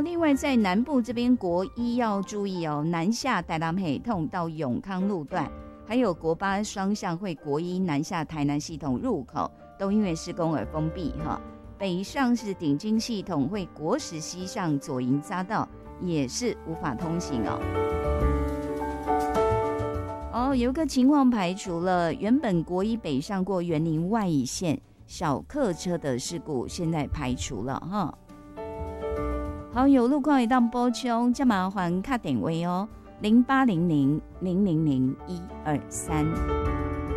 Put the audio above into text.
另外在南部这边国一要注意哦，南下台南系统到永康路段，还有国八双向会国一南下台南系统入口都因为施工而封闭哈。北上是顶金系统会国十西上左营匝道也是无法通行哦。有一个情况排除了，原本国一北上过员林外乙线小客车的事故，现在排除了哈。好，有路况一当补充，再麻烦打电话哦，0800000123。